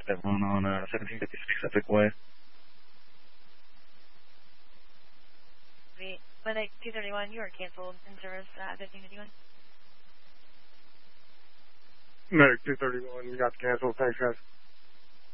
that run on 1756 Epic Way. Medic 231, you are canceled in service 1551. Medic 231, you got canceled. Thanks, guys.